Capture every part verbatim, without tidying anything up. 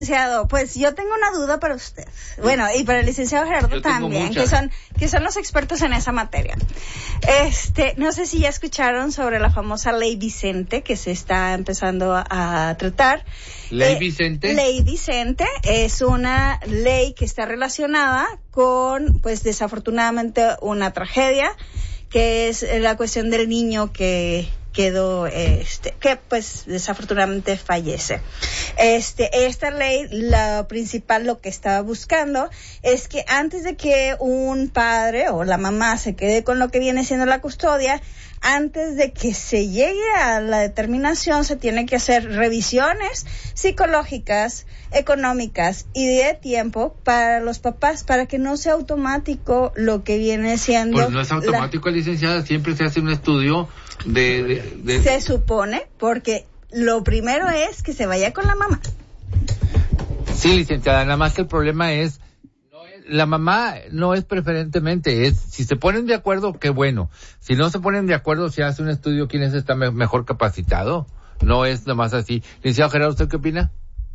Licenciado, pues yo tengo una duda para usted. Bueno, y para el licenciado Gerardo también, que son que son los expertos en esa materia. Este, no sé si ya escucharon sobre la famosa Ley Vicente que se está empezando a, a tratar. ¿Ley eh, Vicente? Ley Vicente es una ley que está relacionada con, pues desafortunadamente, una tragedia, que es la cuestión del niño que quedó, este, que pues desafortunadamente fallece. Este, esta ley, la principal, lo que estaba buscando es que antes de que un padre o la mamá se quede con lo que viene siendo la custodia, antes de que se llegue a la determinación, se tiene que hacer revisiones psicológicas, económicas y de tiempo para los papás, para que no sea automático lo que viene siendo. Pues no es automático, la... licenciada, siempre se hace un estudio de, de, de... Se supone, porque lo primero es que se vaya con la mamá. Sí, licenciada, nada más que el problema es, no es la mamá no es preferentemente, es si se ponen de acuerdo, qué bueno. Si no se ponen de acuerdo, se hace un estudio quién es está me- mejor capacitado. No es nada más así. Licenciado Gerardo, ¿usted qué opina?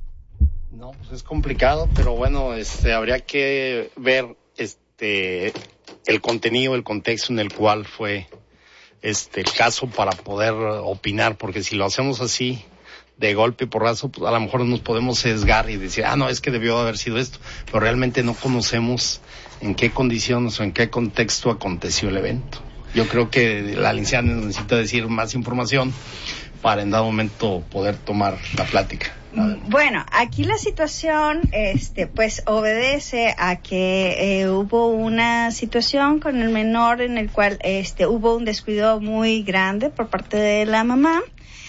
No, pues es complicado, pero bueno, este, habría que ver, este, el contenido, el contexto en el cual fue, este, el caso para poder opinar, porque si lo hacemos así, de golpe y porrazo, pues a lo mejor nos podemos sesgar y decir, ah, no, es que debió haber sido esto, pero realmente no conocemos en qué condiciones o en qué contexto aconteció el evento. Yo creo que la licenciada necesita decir más información para en dado momento poder tomar la plática. Bueno, aquí la situación, este, pues obedece a que eh, hubo una situación con el menor en el cual, este, hubo un descuido muy grande por parte de la mamá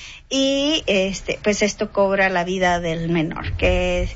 y, este, pues esto cobra la vida del menor, que,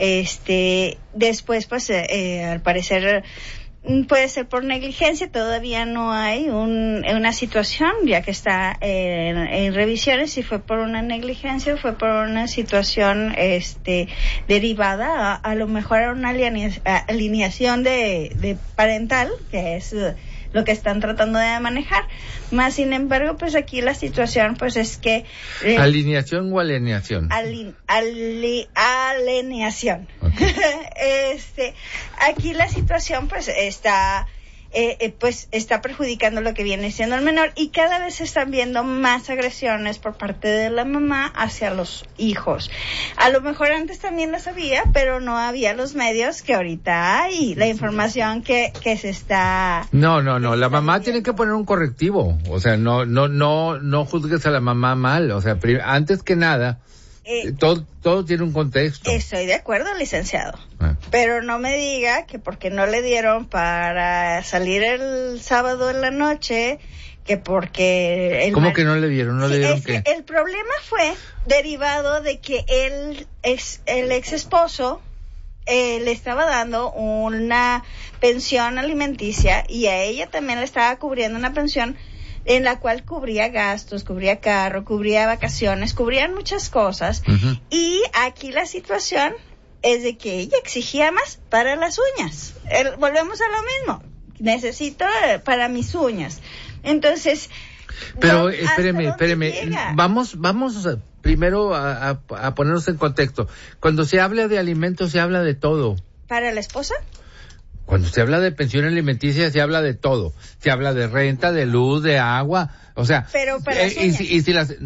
este, después, pues, eh, eh, al parecer, puede ser por negligencia, todavía no hay un, una situación, ya que está en, en revisiones, si fue por una negligencia, fue por una situación este derivada, a, a lo mejor a una alinea, a, alineación de, de parental, que es uh, lo que están tratando de manejar. Más sin embargo, pues aquí la situación pues es que... Eh, ¿alineación o alineación? Ali, ali, alineación. Okay. este, aquí la situación pues está... Eh, eh, pues está perjudicando lo que viene siendo el menor y cada vez se están viendo más agresiones por parte de la mamá hacia los hijos. A lo mejor antes también las había, pero no había los medios que ahorita hay, la información que, que se está... No, no, no, la mamá tiene que poner un correctivo, o sea, no, no, no, no juzgues a la mamá mal, o sea, antes que nada... Eh, todo, todo tiene un contexto. Estoy de acuerdo, licenciado. Ah. Pero no me diga que porque no le dieron para salir el sábado en la noche, que porque... El ¿Cómo mar... que no le dieron? ¿No sí, le dieron es qué? Que el problema fue derivado de que él, ex, el ex esposo eh, le estaba dando una pensión alimenticia y a ella también le estaba cubriendo una pensión en la cual cubría gastos, cubría carro, cubría vacaciones, cubrían muchas cosas. Uh-huh. Y aquí la situación es de que ella exigía más para las uñas. El, volvemos a lo mismo. Necesito para mis uñas. Entonces... Pero no, espéreme, espéreme. Vamos, vamos primero a, a, a ponernos en contexto. Cuando se habla de alimentos, se habla de todo. ¿Para la esposa? Cuando se habla de pensión alimenticia, se habla de todo. Se habla de renta, de luz, de agua, o sea... Pero para eh, y, si, y si las...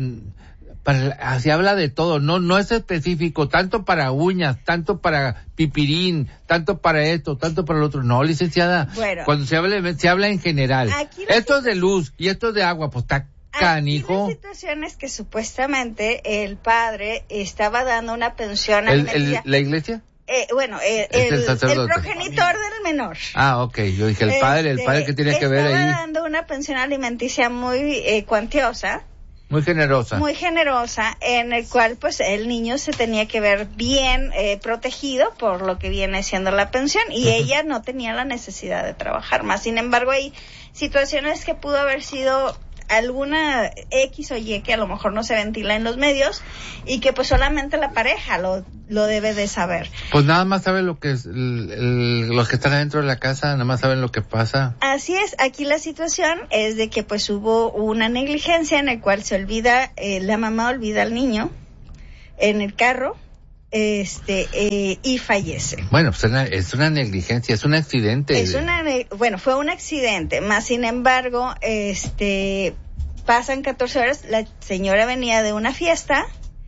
Para, se habla de todo, no no es específico, tanto para uñas, tanto para pipirín, tanto para esto, tanto para lo otro. No, licenciada, bueno, cuando se habla, se habla en general. Esto es de luz y esto es de agua, pues está canijo. Aquí la situación es que supuestamente el padre estaba dando una pensión ¿El, el, ¿La iglesia? Eh, bueno, eh, el, el, el progenitor del menor. Ah, ok. Yo dije el padre, este, el padre que tiene que ver ahí. Estaba dando una pensión alimenticia muy eh, cuantiosa. Muy generosa. Muy generosa, en el cual pues el niño se tenía que ver bien eh, protegido por lo que viene siendo la pensión y uh-huh. ella no tenía la necesidad de trabajar más. Sin embargo, hay situaciones que pudo haber sido alguna X o Y que a lo mejor no se ventila en los medios y que pues solamente la pareja lo lo debe de saber. Pues nada más saben lo que es el, el, los que están adentro de la casa, nada más saben lo que pasa. Así es, aquí la situación es de que pues hubo una negligencia en el cual se olvida, eh, la mamá olvida al niño en el carro este eh, y fallece. Bueno, pues una, es una negligencia, es un accidente. Es una, bueno, fue un accidente, más sin embargo, este, pasan catorce horas, la señora venía de una fiesta,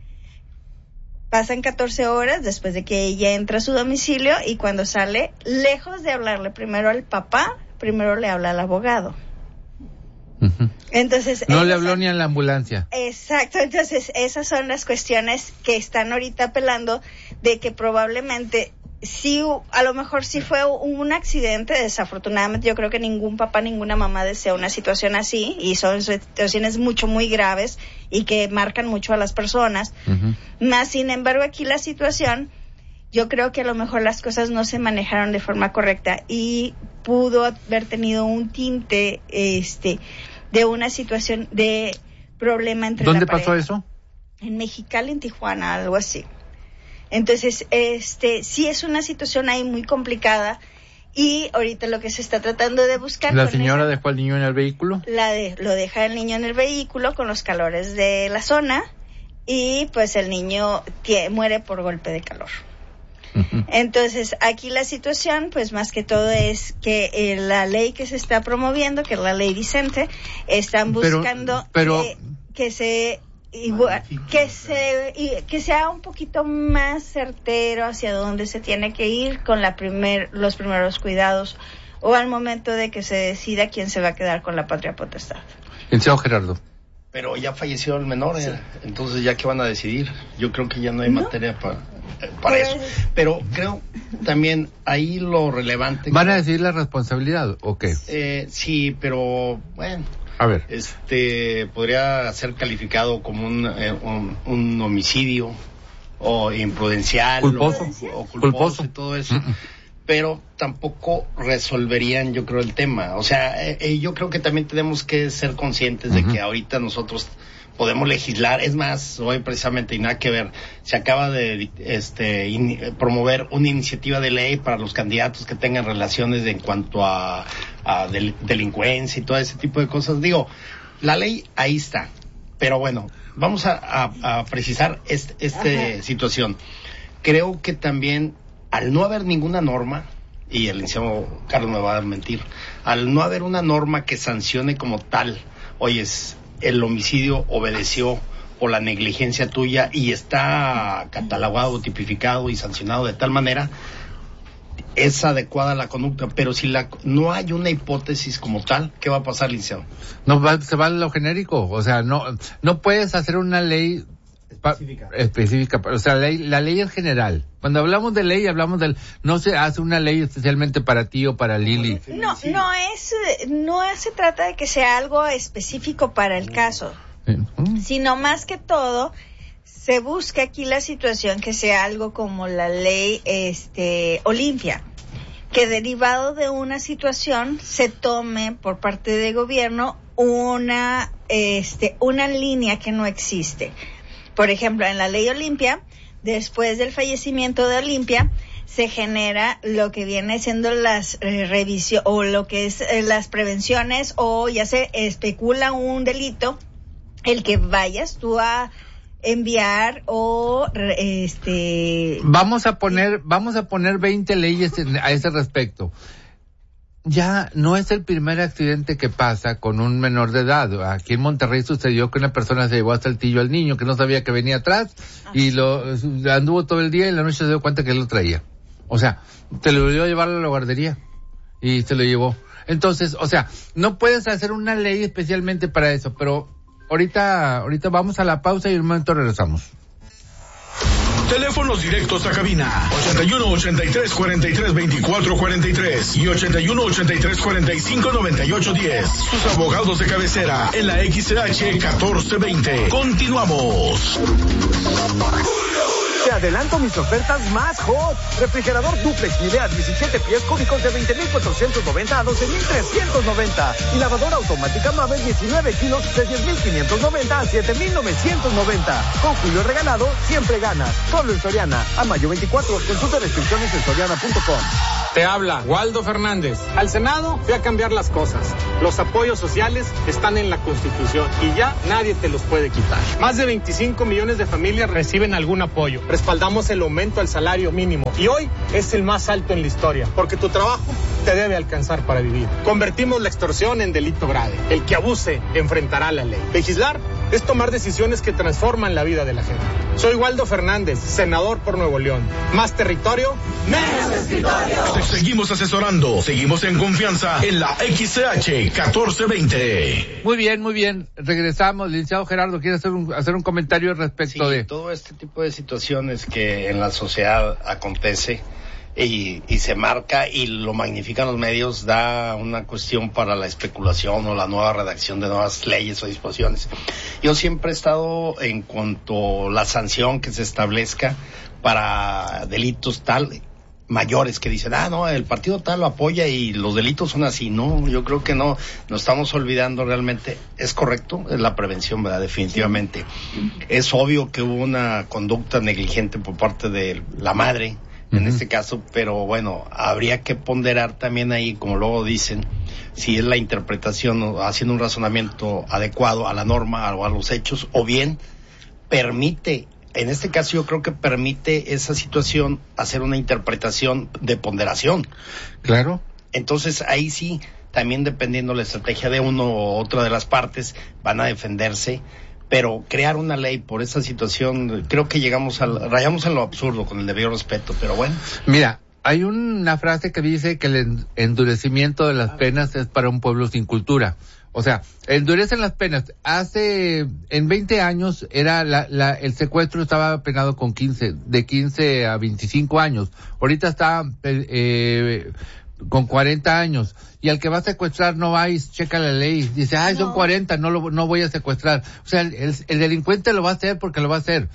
pasan catorce horas después de que ella entra a su domicilio y cuando sale, lejos de hablarle primero al papá, primero le habla al abogado. Uh-huh. Entonces no le habló son, ni a la ambulancia. Exacto, entonces esas son las cuestiones que están ahorita apelando de que probablemente sí, a lo mejor sí fue un accidente. Desafortunadamente yo creo que ningún papá, ninguna mamá desea una situación así y son situaciones mucho muy graves y que marcan mucho a las personas. Uh-huh. Más sin embargo aquí la situación, yo creo que a lo mejor las cosas no se manejaron de forma correcta y pudo haber tenido un tinte este de una situación de problema entre ¿Dónde la pareja. pasó eso? En Mexicali, en Tijuana, algo así. Entonces, este, sí es una situación ahí muy complicada y ahorita lo que se está tratando de buscar. ¿La señora esa, dejó al niño en el vehículo? La de, lo deja el niño en el vehículo con los calores de la zona y pues el niño tie, muere por golpe de calor. Entonces, aquí la situación, pues más que todo es que eh, la ley que se está promoviendo, que es la ley Vicente, están buscando pero, pero, que, que se igual, que se y, que sea un poquito más certero hacia dónde se tiene que ir con la primer los primeros cuidados o al momento de que se decida quién se va a quedar con la patria potestad. Licenciado Gerardo. Pero ya falleció el menor, sí. eh, entonces ya qué van a decidir. Yo creo que ya no hay ¿No? materia para eh, para pues, eso. Pero creo también ahí lo relevante. ¿Van a decidir la responsabilidad o qué? Eh, sí, pero bueno. A ver. Este podría ser calificado como un eh, un, un homicidio o imprudencial culposo o, o culposo, culposo y todo eso. Mm-mm. Pero tampoco resolverían, yo creo, el tema. O sea, eh, yo creo que también tenemos que ser conscientes uh-huh. de que ahorita nosotros podemos legislar. Es más, hoy precisamente, y nada que ver, se acaba de este in, promover una iniciativa de ley para los candidatos que tengan relaciones de, en cuanto a, a del, delincuencia y todo ese tipo de cosas. Digo, la ley ahí está. Pero bueno, vamos a, a, a precisar esta este situación. Creo que también, al no haber ninguna norma, y el licenciado Carlos me va a mentir, al no haber una norma que sancione como tal, oye, el homicidio obedeció por la negligencia tuya y está catalogado, tipificado y sancionado de tal manera, es adecuada la conducta, pero si la no hay una hipótesis como tal, ¿qué va a pasar, licenciado? No, va, se va a lo genérico, o sea, no, no puedes hacer una ley específica, pa, específica, o sea, la ley, la ley es general. Cuando hablamos de ley, hablamos del, no se hace una ley especialmente para ti o para Lili. No, no es, no se trata de que sea algo específico para el caso, uh-huh. sino más que todo, se busca aquí la situación que sea algo como la ley, este, Olimpia, que derivado de una situación se tome por parte del gobierno una, este, una línea que no existe. Por ejemplo, en la ley Olimpia, después del fallecimiento de Olimpia, se genera lo que viene siendo las eh, revisiones o lo que es eh, las prevenciones, o ya se especula un delito, el que vayas tú a enviar o este. Vamos a poner, vamos a poner veinte leyes a ese respecto. Ya no es el primer accidente que pasa con un menor de edad. Aquí en Monterrey sucedió que una persona se llevó a Saltillo al niño que no sabía que venía atrás y lo anduvo todo el día y en la noche se dio cuenta que él lo traía. O sea, te lo dio a llevar a la guardería y se lo llevó. Entonces, o sea, no puedes hacer una ley especialmente para eso, pero ahorita, ahorita vamos a la pausa y en un momento regresamos. Teléfonos directos a cabina ochenta y uno, ochenta y tres, cuarenta y tres, veinticuatro, cuarenta y tres y ochenta y uno, ochenta y tres, cuarenta y cinco, noventa y ocho, diez. Sus abogados de cabecera en la X C H catorce veinte. Continuamos. Te adelanto mis ofertas más hot. Refrigerador duplex Nivea diecisiete pies cúbicos de veinte mil cuatrocientos noventa a doce mil trescientos noventa. Y lavadora automática Mave diecinueve kilos de diez mil quinientos noventa a siete mil novecientos noventa. Con Julio regalado, siempre ganas. Solo en Soriana. A mayo veinticuatro. Consulta restricciones en soriana punto com. Te habla Waldo Fernández. Al Senado fui a cambiar las cosas. Los apoyos sociales están en la Constitución y ya nadie te los puede quitar. Más de veinticinco millones de familias reciben algún apoyo. respaldamos el aumento al salario mínimo y hoy es el más alto en la historia, porque tu trabajo te debe alcanzar para vivir. Convertimos la extorsión en delito grave. El que abuse enfrentará la ley. Legislar es tomar decisiones que transforman la vida de la gente. Soy Waldo Fernández, senador por Nuevo León. Más territorio, menos escritorio. Te seguimos asesorando, seguimos en confianza en la X C H catorce veinte. Muy bien, muy bien. Regresamos. Licenciado Gerardo, ¿quiere hacer un, hacer un comentario respecto sí, de...? todo este tipo de situaciones que en la sociedad acontece y, y se marca y lo magnifican los medios, da una cuestión para la especulación o la nueva redacción de nuevas leyes o disposiciones. Yo siempre he estado en cuanto a la sanción que se establezca para delitos tal mayores que dicen, ah, no, el partido tal lo apoya y los delitos son así. No, yo creo que no, nos estamos olvidando realmente. Es correcto, es la prevención, ¿verdad? Definitivamente. Es obvio que hubo una conducta negligente por parte de la madre, en este caso, pero bueno, habría que ponderar también ahí, como luego dicen, si es la interpretación o haciendo un razonamiento adecuado a la norma o a los hechos, o bien permite, en este caso yo creo que permite esa situación hacer una interpretación de ponderación. Claro. Entonces ahí sí, también dependiendo la estrategia de uno o otra de las partes, van a defenderse. Pero crear una ley por esa situación, creo que llegamos al, rayamos en lo absurdo con el debido respeto, pero bueno. Mira, hay una frase que dice que el endurecimiento de las penas es para un pueblo sin cultura. O sea, endurecen las penas. Hace, en veinte años, era la, la, el secuestro estaba penado con quince, de quince a veinticinco años. Ahorita está, eh, con cuarenta años, y al que va a secuestrar no va y checa la ley, dice, ay, son cuarenta, no lo, no voy a secuestrar. O sea, el, el, el delincuente lo va a hacer porque lo va a hacer.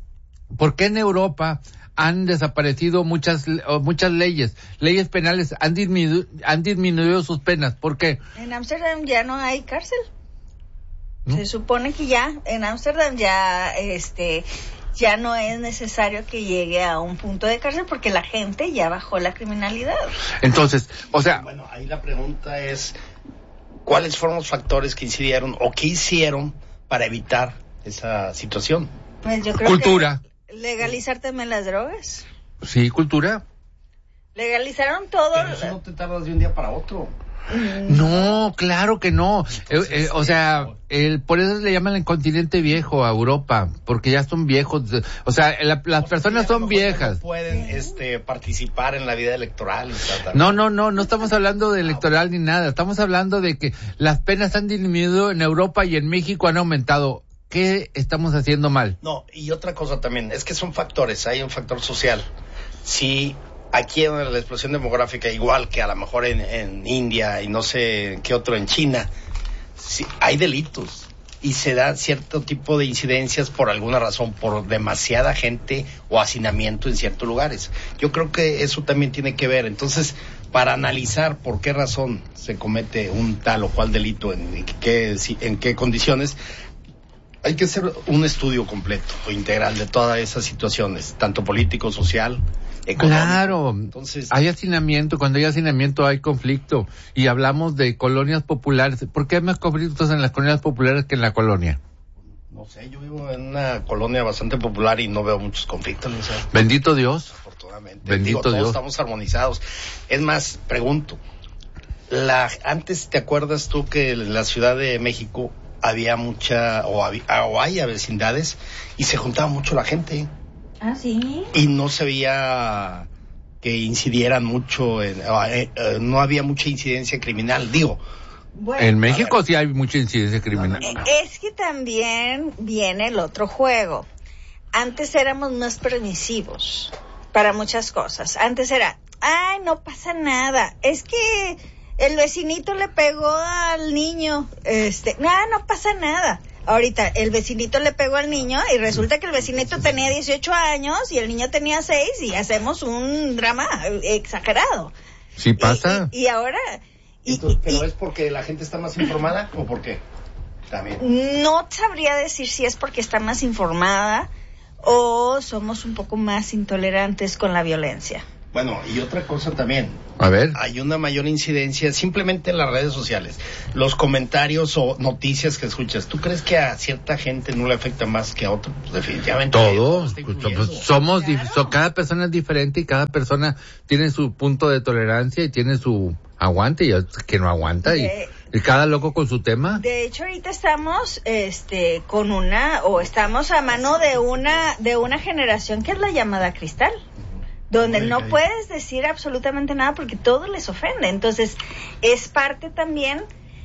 ¿Por qué en Europa han desaparecido muchas, muchas leyes, leyes penales, han disminuido, han disminuido sus penas? ¿Por qué? En Ámsterdam ya no hay cárcel. ¿No? Se supone que ya, en Ámsterdam ya, este, ya no es necesario que llegue a un punto de cárcel porque la gente ya bajó la criminalidad. Entonces, o sea... Bueno, ahí la pregunta es, ¿cuáles fueron los factores que incidieron o qué hicieron para evitar esa situación? Pues yo creo cultura. Que legalizar también las drogas. Sí, cultura. Legalizaron todo. Pero eso no te tardas de un día para otro. No, claro que no. Entonces, eh, eh, o sea, el, por eso le llaman el continente viejo a Europa, porque ya son viejos. O sea, la, las pues personas son viejas. No pueden este, participar en la vida electoral. No, no, no, no estamos hablando de electoral ni nada. Estamos hablando de que las penas han disminuido en Europa y en México han aumentado. ¿Qué estamos haciendo mal? No, y otra cosa también, es que son factores, hay un factor social. Si aquí en la explosión demográfica, igual que a lo mejor en, en India y no sé qué otro en China, si hay delitos y se da cierto tipo de incidencias por alguna razón, por demasiada gente o hacinamiento en ciertos lugares. Yo creo que eso también tiene que ver. Entonces, para analizar por qué razón se comete un tal o cual delito, en qué, en qué condiciones, hay que hacer un estudio completo o integral de todas esas situaciones, tanto político, social, económico. Claro, entonces hay hacinamiento, cuando hay hacinamiento hay conflicto, y hablamos de colonias populares. ¿Por qué hay más conflictos en las colonias populares que en la colonia? No sé, yo vivo en una colonia bastante popular y no veo muchos conflictos, no sé. Bendito Dios. Afortunadamente. Bendito Digo, todos Dios. estamos armonizados. Es más, pregunto, la antes, ¿te acuerdas tú que en la Ciudad de México había mucha, o, había, o hay vecindades, y se juntaba mucho la gente? Ah, sí. Y no se veía que incidieran mucho, en, eh, eh, no había mucha incidencia criminal, digo. Bueno, En México sí hay mucha incidencia criminal. No, no, no. Es que también viene el otro juego. Antes éramos más permisivos para muchas cosas. Antes era, ay, no pasa nada. Es que el vecinito le pegó al niño. Este, nada, no pasa nada. Ahorita el vecinito le pegó al niño y resulta que el vecinito tenía dieciocho años y el niño tenía seis y hacemos un drama exagerado. Sí pasa. Y, y, y ahora... Y, Entonces, ¿pero y, es porque la gente está más informada o por qué? También. No sabría decir si es porque está más informada o somos un poco más intolerantes con la violencia. Bueno, y otra cosa también. A ver. Hay una mayor incidencia simplemente en las redes sociales. Los comentarios o noticias que escuchas. ¿Tú crees que a cierta gente no le afecta más que a otra? Pues definitivamente. Todos. Somos, claro. so, cada persona es diferente y cada persona tiene su punto de tolerancia y tiene su aguante y que no aguanta y, de, y cada loco con su tema. De hecho, ahorita estamos, este, con una, o estamos a mano de una, de una generación que es la llamada cristal. Donde no puedes decir absolutamente nada porque todo les ofende. Entonces, es parte también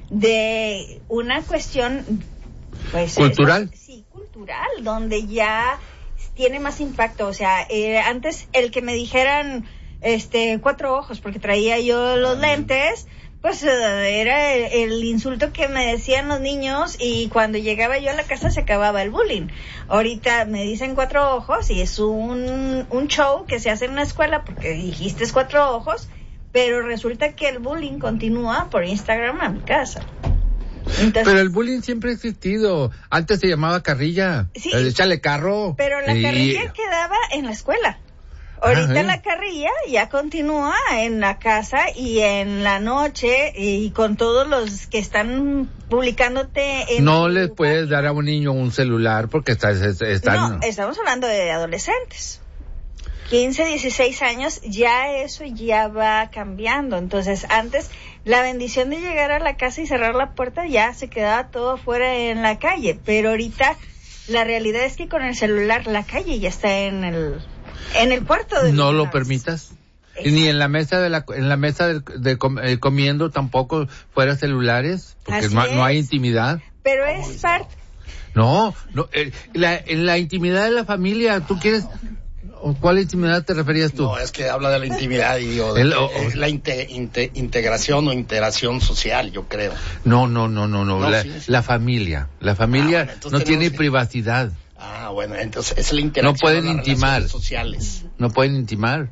de una cuestión, pues, cultural. Es, sí, cultural, donde ya tiene más impacto. O sea, eh, antes el que me dijeran, este, cuatro ojos porque traía yo los lentes, pues era el, el insulto que me decían los niños y cuando llegaba yo a la casa se acababa el bullying. Ahorita me dicen cuatro ojos y es un, un show que se hace en la escuela porque dijiste cuatro ojos, pero resulta que el bullying continúa por Instagram a mi casa. Entonces, pero el bullying siempre ha existido. Antes se llamaba carrilla. Sí, el échale carro. Pero la y... carrilla quedaba en la escuela. Ahorita ah, ¿eh? La carrilla ya continúa en la casa y en la noche y con todos los que están publicándote en... No les puedes dar a un niño un celular porque estás, están... No, estamos hablando de adolescentes. quince, dieciséis años, ya eso ya va cambiando. Entonces, antes, la bendición de llegar a la casa y cerrar la puerta ya se quedaba todo fuera en la calle. Pero ahorita, la realidad es que con el celular la calle ya está en el... En el cuarto de no lo permitas. Exacto. Ni en la mesa de la en la mesa de, de com, eh, comiendo tampoco fuera celulares porque no, no hay intimidad. Pero es parte. No, no eh, la en la intimidad de la familia, tú quieres ¿cuál intimidad te referías tú? No, es que habla de la intimidad y digo, el, o, es la inte, inte, integración o interacción social, yo creo. No, no, no, no, no, no la, sí, sí. la familia, la familia ah, bueno, no tiene que... privacidad. Ah, bueno, entonces es la interacción. No pueden intimar. Sociales. No pueden intimar.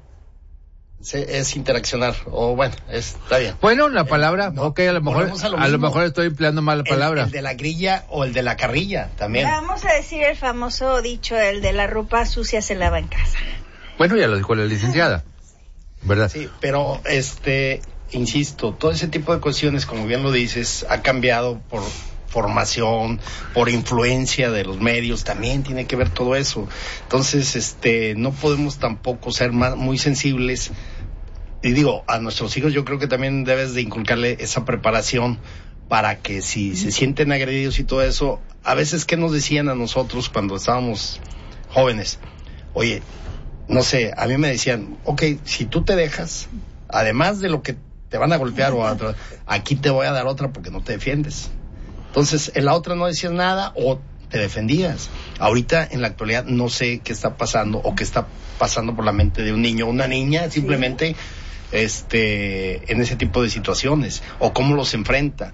Es, es interaccionar, o bueno, es, está bien. Bueno, la palabra, eh, no, ok, a lo mejor, a lo, a lo mejor estoy empleando mal la palabra. El, el de la grilla o el de la carrilla, también. Vamos a decir el famoso dicho, el de la ropa sucia se lava en casa. Bueno, ya lo dijo la licenciada, ¿verdad? Sí, pero, este, insisto, todo ese tipo de cuestiones, como bien lo dices, ha cambiado por... formación, por influencia de los medios, también tiene que ver todo eso. Entonces, este, no podemos tampoco ser más, muy sensibles. Y digo, a nuestros hijos yo creo que también debes de inculcarle esa preparación para que si se sienten agredidos y todo eso, a veces, ¿qué nos decían a nosotros cuando estábamos jóvenes? Oye, no sé, a mí me decían, ok, si tú te dejas, además de lo que te van a golpear o a, aquí te voy a dar otra porque no te defiendes. Entonces, en la otra no decías nada o te defendías. Ahorita, en la actualidad, no sé qué está pasando o qué está pasando por la mente de un niño o una niña, simplemente, sí. este, en ese tipo de situaciones, o cómo los enfrenta.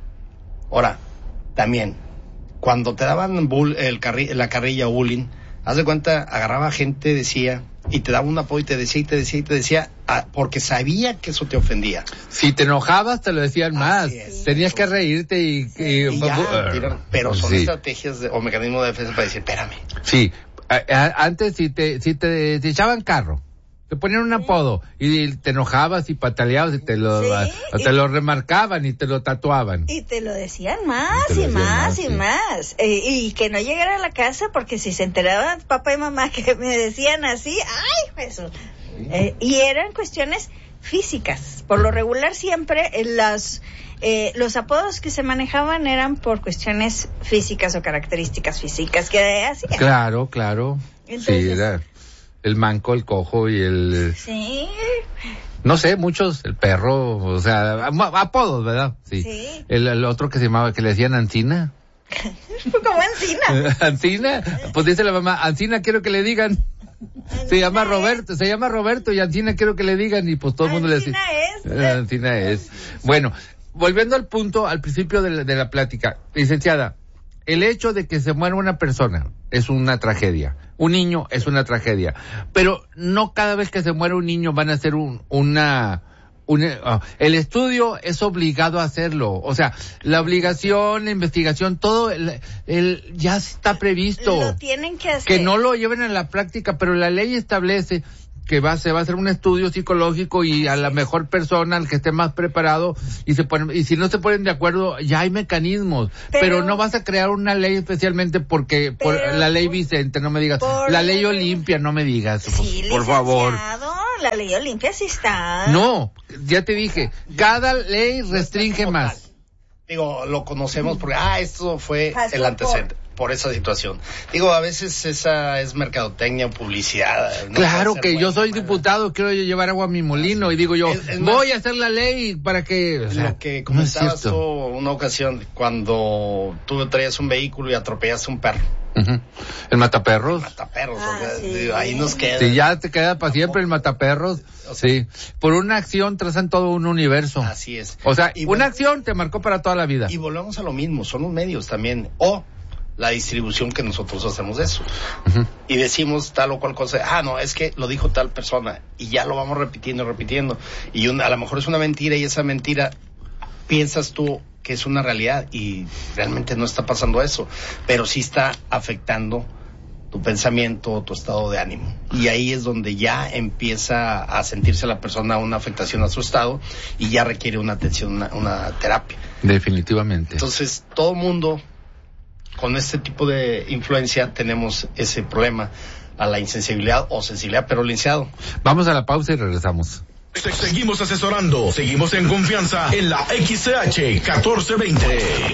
Ahora, también, cuando te daban bull, el carri, la carrilla bullying, haz de cuenta, agarraba gente, decía, y te daba un apoyo y te decía y te decía y te decía, ah, porque sabía que eso te ofendía. Si te enojabas te lo decían más, es, tenías eso. que reírte y... y, y ya, uh, tirar, pero son sí. estrategias de, o mecanismos de defensa para decir, espérame. Sí, a, a, antes si te si te, te echaban carro, te ponían un apodo y te enojabas y pataleabas y te lo sí, te y, lo remarcaban y te lo tatuaban. Y te lo decían más y, y más, más y sí. más. Eh, y que no llegara a la casa porque si se enteraban papá y mamá que me decían así, ¡ay, Jesús! Eh, y eran cuestiones físicas. Por lo regular siempre eh, las, eh, los apodos que se manejaban eran por cuestiones físicas o características físicas que hacían. Claro, claro. Entonces, sí, era... el manco, el cojo y el... Sí. No sé, muchos, el perro, o sea, apodos, ¿verdad? Sí. sí. El, el otro que se llamaba, que le decían Ancina. ¿Cómo Ancina? Ancina, pues dice la mamá, Ancina quiero que le digan. Ancina se llama Roberto, se llama Roberto y Ancina quiero que le digan y pues todo el mundo le dice. Ancina es. Ancina es. Bueno, volviendo al punto, al principio de la, de la plática, licenciada, el hecho de que se muera una persona es una tragedia. Un niño es una tragedia. Pero no cada vez que se muere un niño van a hacer un, una... una uh, el estudio es obligado a hacerlo. O sea, la obligación, la investigación, todo el, el ya está previsto. Lo tienen que hacer. Que no lo lleven a la práctica, pero la ley establece que va, se va a hacer un estudio psicológico y a la mejor persona, al que esté más preparado, y se ponen, y si no se ponen de acuerdo, ya hay mecanismos, pero, pero no vas a crear una ley especialmente porque, por la ley Vicente, no me digas, la ley Olimpia, no me digas, sí, por, por favor. La ley Olimpia sí está. No, ya te dije, cada ley restringe más. Digo, lo conocemos porque, ah, esto fue Pasó el antecedente. Por... por esa situación. Digo, a veces esa es mercadotecnia, publicidad. No claro que yo soy para... diputado, quiero llevar agua a mi molino y digo yo, es, es voy más, a hacer la ley para que... O sea, lo que comentabas no tú una ocasión, cuando tú traías un vehículo y atropellaste un perro. Uh-huh. El mataperros. El mataperros, ah, o sea, sí. ahí nos queda. Sí, ya te queda para siempre el mataperros. O sea, sí, por una acción trazan todo un universo. Así es. O sea, y una bueno, acción te marcó para toda la vida. Y volvemos a lo mismo, son los medios también, o la distribución que nosotros hacemos de eso. Uh-huh. Y decimos tal o cual cosa, ah, no, es que lo dijo tal persona, y ya lo vamos repitiendo, repitiendo, y una, a lo mejor es una mentira, y esa mentira piensas tú que es una realidad, y realmente no está pasando eso, pero sí está afectando tu pensamiento, tu estado de ánimo. Y ahí es donde ya empieza a sentirse la persona una afectación a su estado, y ya requiere una atención, una, una terapia. Definitivamente. Entonces, todo mundo con este tipo de influencia tenemos ese problema a la insensibilidad o sensibilidad, pero licenciado. Vamos a la pausa y regresamos. Seguimos asesorando, seguimos en confianza en la X C H catorce veinte.